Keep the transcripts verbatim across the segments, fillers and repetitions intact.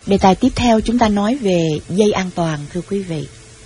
Đề tài tiếp theo chúng ta nói về dây an toàn, thưa quý vị.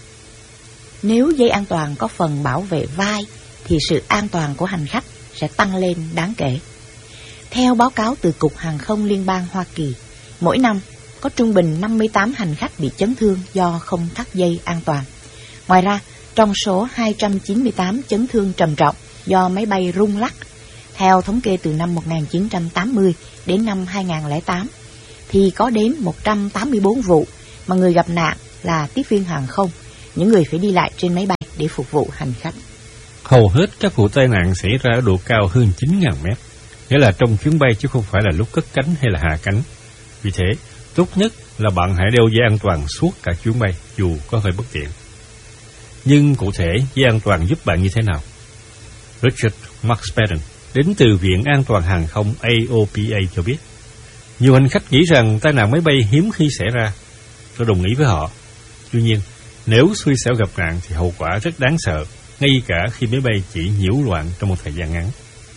Nếu dây an toàn có phần bảo vệ vai thì sự an toàn của hành khách sẽ tăng lên đáng kể. Theo báo cáo từ Cục Hàng không Liên bang Hoa Kỳ, mỗi năm có trung bình năm mươi tám hành khách bị chấn thương do không thắt dây an toàn. Ngoài ra, trong số hai trăm chín mươi tám chấn thương trầm trọng do máy bay rung lắc, theo thống kê từ năm một nghìn chín trăm tám mươi đến năm hai nghìn không trăm lẻ tám, thì có đến một trăm tám mươi tư vụ mà người gặp nạn là tiếp viên hàng không, những người phải đi lại trên máy bay để phục vụ hành khách. Hầu hết các vụ tai nạn xảy ra ở độ cao hơn chín nghìn mét, nghĩa là trong chuyến bay chứ không phải là lúc cất cánh hay là hạ cánh. Vì thế, tốt nhất là bạn hãy đeo dây an toàn suốt cả chuyến bay, dù có hơi bất tiện. Nhưng cụ thể, dây an toàn giúp bạn như thế nào? Richard Markspaden đến từ Viện An toàn Hàng không A O P A cho biết, nhiều hành khách nghĩ rằng tai nạn máy bay hiếm khi xảy ra. Tôi đồng ý với họ. Tuy nhiên, nếu xui xẻo gặp nạn thì hậu quả rất đáng sợ, ngay cả khi máy bay chỉ nhiễu loạn trong một thời gian ngắn.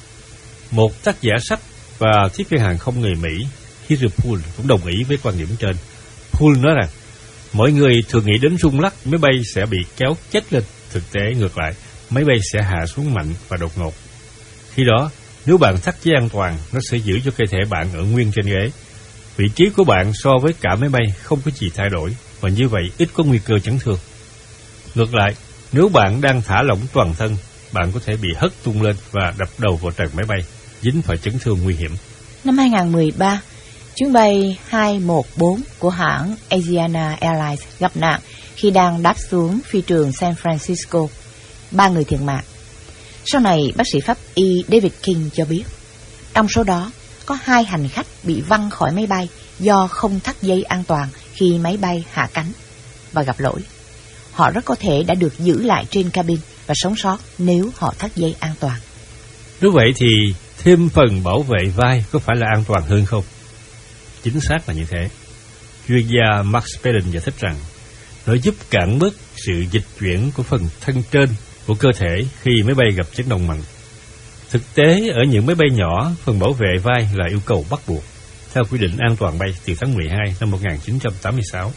Một tác giả sách và tiếp viên hàng không người Mỹ, Harry Poole, cũng đồng ý với quan điểm trên. Poole nói rằng, mọi người thường nghĩ đến rung lắc máy bay sẽ bị kéo chết lên. Thực tế ngược lại, máy bay sẽ hạ xuống mạnh và đột ngột. Khi đó, nếu bạn thắt dây an toàn, nó sẽ giữ cho cơ thể bạn ở nguyên trên ghế. Vị trí của bạn so với cả máy bay không có gì thay đổi, và như vậy ít có nguy cơ chấn thương. Ngược lại, nếu bạn đang thả lỏng toàn thân, bạn có thể bị hất tung lên và đập đầu vào trần máy bay, dính phải chấn thương nguy hiểm. Năm hai nghìn không trăm mười ba, chuyến bay hai một bốn của hãng Asiana Airlines gặp nạn khi đang đáp xuống phi trường San Francisco. Ba người thiệt mạng. Sau này, bác sĩ pháp y David King cho biết, trong số đó có hai hành khách bị văng khỏi máy bay do không thắt dây an toàn khi máy bay hạ cánh và gặp lỗi. Họ rất có thể đã được giữ lại trên cabin và sống sót nếu họ thắt dây an toàn. Nếu vậy thì thêm phần bảo vệ vai có phải là an toàn hơn không? Chính xác là như thế. Chuyên gia Markspaden giải thích rằng nó giúp cản bớt sự dịch chuyển của phần thân trên của cơ thể khi máy bay gặp chấn động mạnh. Thực tế, ở những máy bay nhỏ, phần bảo vệ vai là yêu cầu bắt buộc, theo quy định an toàn bay từ tháng mười hai năm một nghìn chín trăm tám mươi sáu.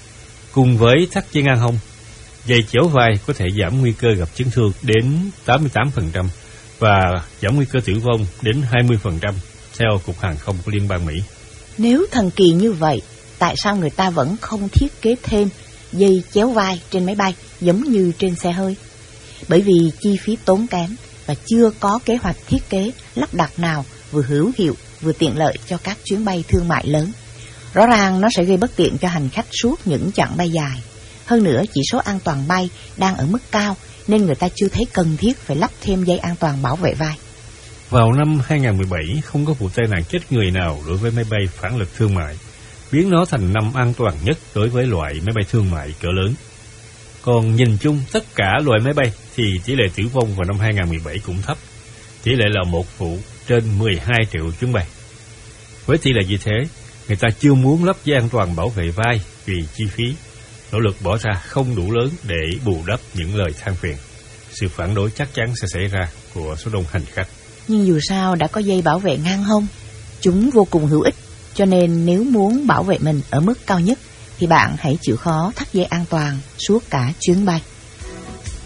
Cùng với thắt dây ngang hông, dây chéo vai có thể giảm nguy cơ gặp chấn thương đến tám mươi tám phần trăm và giảm nguy cơ tử vong đến hai mươi phần trăm, theo Cục Hàng không của Liên bang Mỹ. Nếu thần kỳ như vậy, tại sao người ta vẫn không thiết kế thêm dây chéo vai trên máy bay giống như trên xe hơi? Bởi vì chi phí tốn kém và chưa có kế hoạch thiết kế lắp đặt nào vừa hữu hiệu vừa tiện lợi cho các chuyến bay thương mại lớn. Rõ ràng nó sẽ gây bất tiện cho hành khách suốt những chặng bay dài. Hơn nữa, chỉ số an toàn bay đang ở mức cao nên người ta chưa thấy cần thiết phải lắp thêm dây an toàn bảo vệ vai. Vào năm hai nghìn không trăm mười bảy, không có vụ tai nạn chết người nào đối với máy bay phản lực thương mại, biến nó thành năm an toàn nhất đối với loại máy bay thương mại cỡ lớn. Còn nhìn chung tất cả loại máy bay thì tỷ lệ tử vong vào năm hai nghìn không trăm mười bảy cũng thấp. Tỷ lệ là một vụ trên mười hai triệu chuyến bay. Với tỷ lệ như thế, người ta chưa muốn lắp dây an toàn bảo vệ vai vì chi phí, nỗ lực bỏ ra không đủ lớn để bù đắp những lời than phiền. Sự phản đối chắc chắn sẽ xảy ra của số đông hành khách. Nhưng dù sao đã có dây bảo vệ ngang hông, chúng vô cùng hữu ích. Cho nên nếu muốn bảo vệ mình ở mức cao nhất thì bạn hãy chịu khó thắt dây an toàn suốt cả chuyến bay.